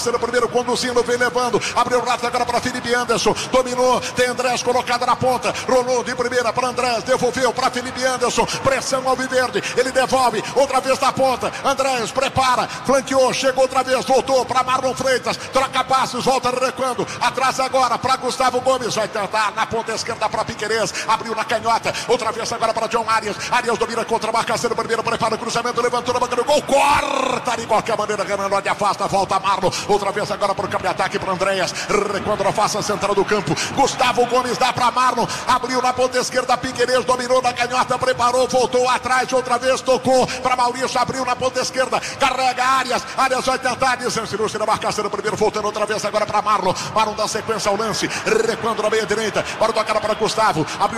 No primeiro conduzindo, vem levando, abriu o rato agora para Felipe Anderson, dominou, tem Andrés colocado na ponta, rolou de primeira para Andrés, devolveu para Felipe Anderson, pressão ao Alviverde, ele devolve, outra vez na ponta, Andrés prepara, flanqueou, chegou outra vez, voltou para Marlon Freitas, troca passos, volta recuando, atrás agora para Gustavo Gomes, vai tentar na ponta esquerda para Piquerez, abriu na canhota, outra vez agora para John Arias, Arias domina contra a marcação, primeiro prepara o cruzamento, levantou na banca do gol, corta de qualquer maneira, Renan Lodi afasta, volta Marlon, outra vez agora para o campo de ataque para Andréas, recuando na face central do campo, Gustavo Gomes dá para Marlon, abriu na ponta esquerda, Piquerez dominou na canhota, preparou, voltou atrás, outra vez tocou para Maurício, abriu na ponta esquerda, carrega Arias, Arias vai tentar, desensinou-se na marcação, primeiro voltando outra vez agora para Marlon, Marlon dá sequência ao lance, recuando na meia direita, para tocar para Gustavo, abriu